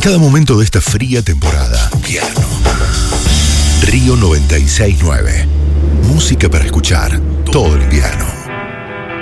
cada momento de esta fría temporada. Invierno. Río 96.9. Música para escuchar todo el invierno.